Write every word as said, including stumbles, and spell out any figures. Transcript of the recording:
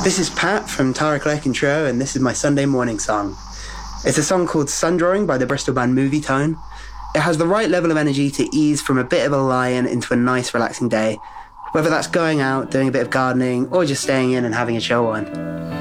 This is Pat from Tara Clark and Trio, and this is my Sunday morning song. It's a song called Sun Drawing by the Bristol band Movie Tone. It has the right level of energy to ease from a bit of a lie-in into a nice, relaxing day, whether that's going out, doing a bit of gardening, or just staying in and having a chill one.